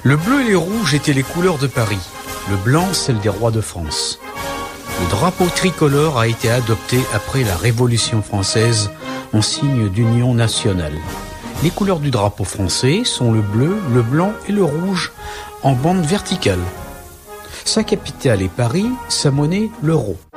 Le bleu et les rouges étaient les couleurs de Paris. Le blanc, celle des rois de France. Le drapeau tricolore a été adopté après la Révolution française en signe d'union nationale. Les couleurs du drapeau français sont le bleu, le blanc et le rouge en bande verticale. Sa capitale est Paris, sa monnaie l'euro.